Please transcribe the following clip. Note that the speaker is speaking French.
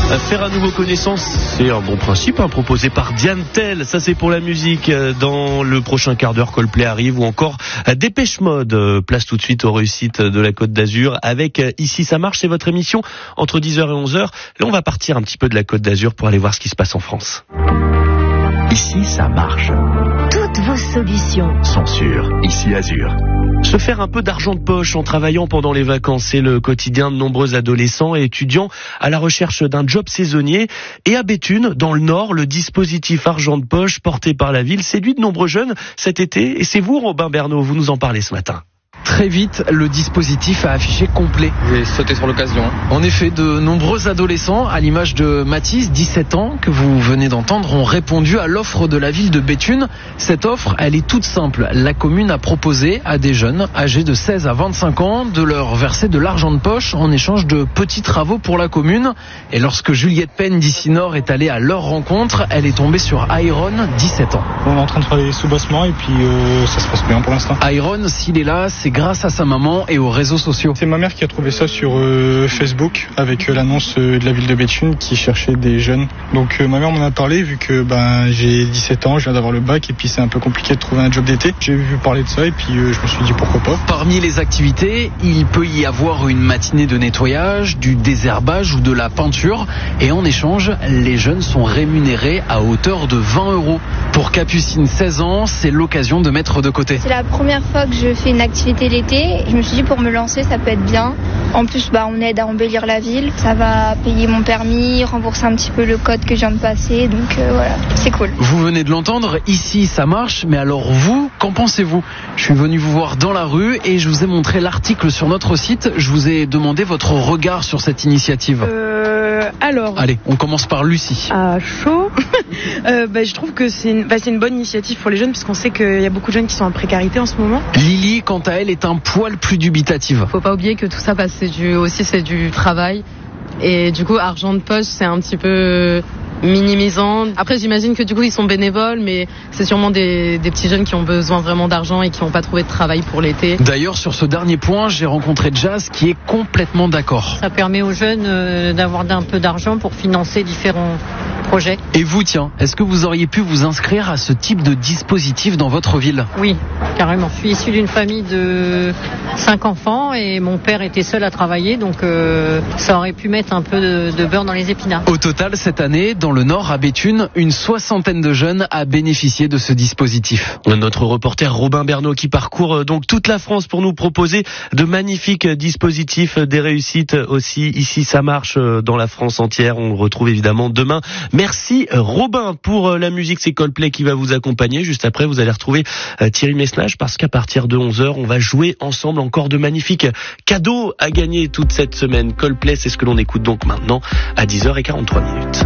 Faire à nouveau connaissance, c'est un bon principe proposé par Diane Tell. Ça c'est pour la musique. Dans le prochain quart d'heure, Coldplay arrive ou encore Dépêche Mode. Place tout de suite aux réussites de la Côte d'Azur avec Ici ça marche, c'est votre émission entre 10h et 11h. Là on va partir un petit peu de la Côte d'Azur pour aller voir ce qui se passe en France. Ici ça marche. Toutes vos solutions sont sûres. Ici Azur. Se faire un peu d'argent de poche en travaillant pendant les vacances, c'est le quotidien de nombreux adolescents et étudiants à la recherche d'un job saisonnier. Et à Béthune, dans le Nord, le dispositif argent de poche porté par la ville séduit de nombreux jeunes cet été. Et c'est vous, Robin Bernot, vous nous en parlez ce matin. Très vite, le dispositif a affiché complet. J'ai sauté sur l'occasion. En effet, de nombreux adolescents, à l'image de Mathis, 17 ans, que vous venez d'entendre, ont répondu à l'offre de la ville de Béthune. Cette offre, elle est toute simple. La commune a proposé à des jeunes âgés de 16 à 25 ans de leur verser de l'argent de poche en échange de petits travaux pour la commune. Et lorsque Juliette Penn d'Ici Nord est allée à leur rencontre, elle est tombée sur Iron, 17 ans. On est en train de faire des sous-bossements et puis ça se passe bien pour l'instant. Iron, s'il est là, c'est grâce à sa maman et aux réseaux sociaux. C'est ma mère qui a trouvé ça sur Facebook avec l'annonce de la ville de Béthune qui cherchait des jeunes. Donc ma mère m'en a parlé vu que j'ai 17 ans, je viens d'avoir le bac et puis c'est un peu compliqué de trouver un job d'été. J'ai vu parler de ça et puis je me suis dit pourquoi pas. Parmi les activités, il peut y avoir une matinée de nettoyage, du désherbage ou de la peinture. Et en échange, les jeunes sont rémunérés à hauteur de 20 €. Pour Capucine, 16 ans, c'est l'occasion de mettre de côté. C'est la première fois que je fais une activité l'été. Je me suis dit pour me lancer ça peut être bien. En plus on aide à embellir la ville. Ça va payer mon permis, rembourser un petit peu le code que je viens de passer. Donc voilà, c'est cool. Vous venez de l'entendre, ici ça marche. Mais alors vous, qu'en pensez-vous ? Je suis venu vous voir dans la rue et je vous ai montré l'article sur notre site. Je vous ai demandé votre regard sur cette initiative. Alors... Allez, on commence par Lucie. À chaud. Je trouve que c'est une bonne initiative pour les jeunes puisqu'on sait qu'il y a beaucoup de jeunes qui sont en précarité en ce moment. Lily, quant à elle, est un poil plus dubitative. Faut pas oublier que tout ça, c'est du travail. Et du coup, argent de poche, c'est un petit peu minimisant. Après, j'imagine que du coup, ils sont bénévoles, mais c'est sûrement des petits jeunes qui ont besoin vraiment d'argent et qui n'ont pas trouvé de travail pour l'été. D'ailleurs, sur ce dernier point, j'ai rencontré Jazz qui est complètement d'accord. Ça permet aux jeunes d'avoir un peu d'argent pour financer différents projets. Et vous, tiens, est-ce que vous auriez pu vous inscrire à ce type de dispositif dans votre ville ? Oui, carrément. Je suis issu d'une famille de 5 enfants et mon père était seul à travailler, donc ça aurait pu mettre un peu de beurre dans les épinards. Au total, cette année, dans le Nord, à Béthune, une 60aine de jeunes a bénéficié de ce dispositif. Notre reporter Robin Bernot qui parcourt donc toute la France pour nous proposer de magnifiques dispositifs, des réussites aussi. Ici, ça marche dans la France entière. On le retrouve évidemment demain. Merci Robin. Pour la musique, c'est Coldplay qui va vous accompagner. Juste après, vous allez retrouver Thierry Messnage parce qu'à partir de 11h, on va jouer ensemble encore de magnifiques cadeaux à gagner toute cette semaine. Coldplay, c'est ce que l'on écoute donc maintenant à 10h43.